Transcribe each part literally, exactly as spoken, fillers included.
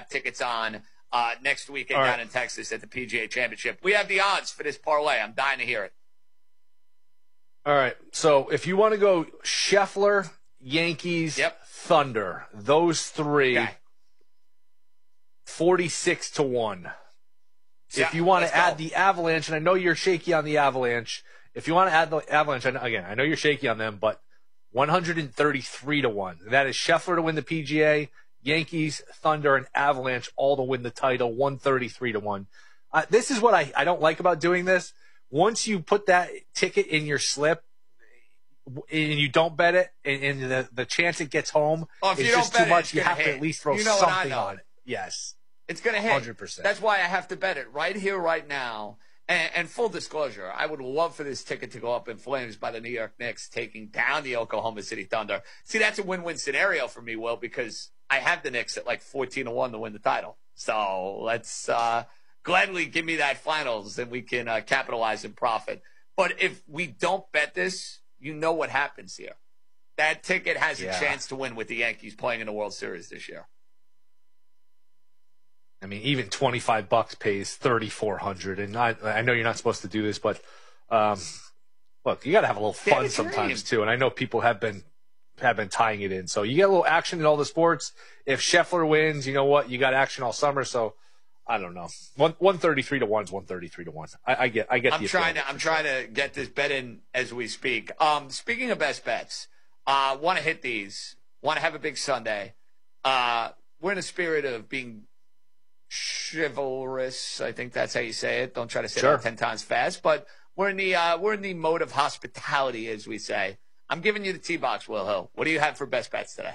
tickets on uh, next weekend All down right. in Texas at the P G A Championship. We have the odds for this parlay. I'm dying to hear it. All right. So if you want to go Scheffler, Yankees, Yep. Thunder, those three, Okay. forty-six to one. Yeah, If you want let's to add go. the Avalanche, and I know you're shaky on the Avalanche, if you want to add the Avalanche, I know, again, I know you're shaky on them, but one hundred thirty-three to one. That is Scheffler to win the P G A, Yankees, Thunder, and Avalanche all to win the title, one thirty-three to one. Uh, this is what I, I don't like about doing this. Once you put that ticket in your slip and you don't bet it, and, and the, the chance it gets home Oh, if is you don't just bet too it, much, it's you gonna have hit. to at least throw You know what I something know. on it. Yes. It's going to hit. one hundred percent. That's why I have to bet it right here, right now. And, and full disclosure, I would love for this ticket to go up in flames by the New York Knicks taking down the Oklahoma City Thunder. See, that's a win-win scenario for me, Will, because I have the Knicks at like fourteen to one to win the title. So let's uh, gladly give me that finals, and we can uh, capitalize and profit. But if we don't bet this, you know what happens here. That ticket has Yeah. a chance to win with the Yankees playing in the World Series this year. I mean, even twenty-five bucks pays thirty-four hundred. And I, I know you're not supposed to do this, but um, look, you got to have a little fun It's a dream. sometimes too. And I know people have been have been tying it in, so you get a little action in all the sports. If Scheffler wins, you know what? You got action all summer. So I don't know. One one thirty-three to one is one thirty-three to one. I, I get. I get. I'm the trying appeal. to. I'm trying to get this bet in as we speak. Um, speaking of best bets, uh, want to hit these. Want to have a big Sunday. Uh, we're in the spirit of being chivalrous. I think that's how you say it. Don't try to say Sure. that ten times fast. But we're in the uh, we're in the mode of hospitality, as we say. I'm giving you the T box, Will Hill. What do you have for best bets today?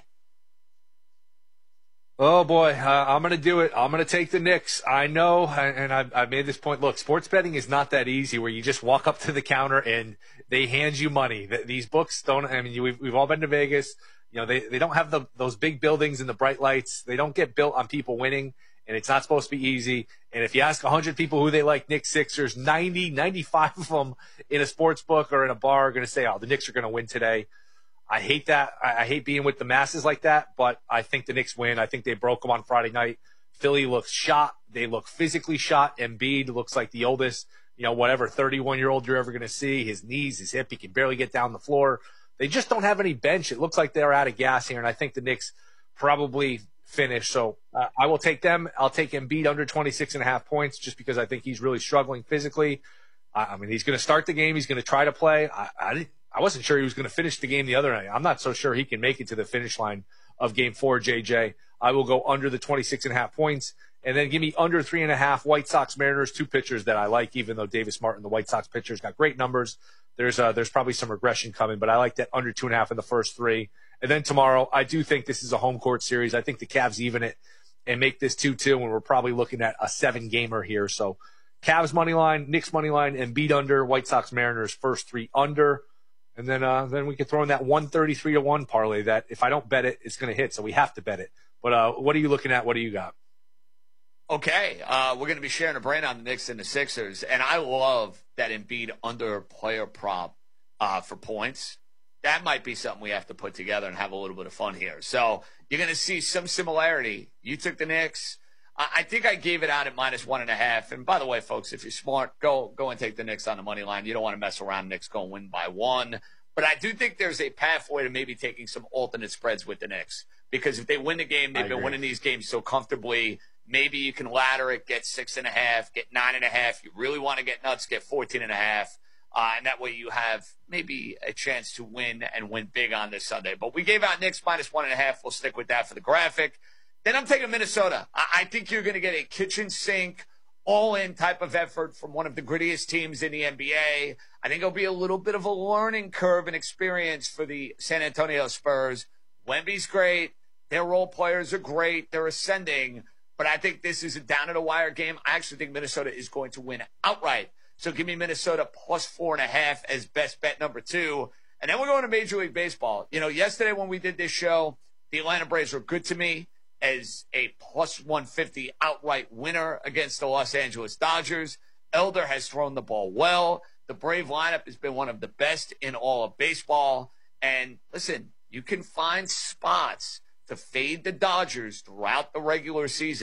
Oh, boy, uh, I'm going to do it. I'm going to take the Knicks. I know, and I've, I've made this point. Look, sports betting is not that easy where you just walk up to the counter and they hand you money. Th- These books don't – I mean, we've, we've all been to Vegas. You know, they, they don't have the those big buildings and the bright lights. They don't get built on people winning, and it's not supposed to be easy. And if you ask one hundred people who they like Knicks, Sixers, ninety, ninety-five of them in a sports book or in a bar are going to say, oh, the Knicks are going to win today. I hate that. I, I hate being with the masses like that, but I think the Knicks win. I think they broke them on Friday night. Philly looks shot. They look physically shot. Embiid looks like the oldest, you know, whatever, thirty-one-year-old you're ever going to see. His knees, his hip, he can barely get down the floor. They just don't have any bench. It looks like they're out of gas here, and I think the Knicks probably finish. So uh, I will take them. I'll take Embiid under twenty-six and a half points just because I think he's really struggling physically. I, I mean, he's going to start the game. He's going to try to play. I, I didn't. I wasn't sure he was going to finish the game the other night. I'm not so sure he can make it to the finish line of game four, J J. I will go under the twenty-six and a half points, and then give me under three and a half White Sox Mariners, two pitchers that I like, even though Davis Martin, the White Sox pitchers, got great numbers. There's uh, there's probably some regression coming, but I like that under two and a half in the first three. And then tomorrow, I do think this is a home court series. I think the Cavs even it and make this two two, and we're probably looking at a seven-gamer here. So Cavs money line, Knicks money line, and beat under, White Sox Mariners first three under. And then uh, then we can throw in that one thirty-three to one parlay that if I don't bet it, it's going to hit. So we have to bet it. But uh, what are you looking at? What do you got? Okay, uh, we're going to be sharing a brain on the Knicks and the Sixers, and I love that Embiid under player prop uh, for points. That might be something we have to put together and have a little bit of fun here. So you're going to see some similarity. You took the Knicks. I, I think I gave it out at minus one and a half. And by the way, folks, if you're smart, go go and take the Knicks on the money line. You don't want to mess around. Knicks go and win by one. But I do think there's a pathway to maybe taking some alternate spreads with the Knicks. Because if they win the game, they've I been agree. winning these games so comfortably. Maybe you can ladder it, get six and a half, get nine and a half. You really want to get nuts, get fourteen and a half. Uh, and that way you have maybe a chance to win and win big on this Sunday. But we gave out Knicks minus one and a half. We'll stick with that for the graphic. Then I'm taking Minnesota. I, I think you're going to get a kitchen sink, all-in type of effort from one of the grittiest teams in the N B A. I think it'll be a little bit of a learning curve and experience for the San Antonio Spurs. Wemby's great. Their role players are great. They're ascending. But I think this is a down-to-the-wire game. I actually think Minnesota is going to win outright. So give me Minnesota plus four and a half as best bet number two. And then we're going to Major League Baseball. You know, yesterday when we did this show, the Atlanta Braves were good to me as a plus one fifty outright winner against the Los Angeles Dodgers. Elder has thrown the ball well. The Brave lineup has been one of the best in all of baseball. And listen, you can find spots to fade the Dodgers throughout the regular season.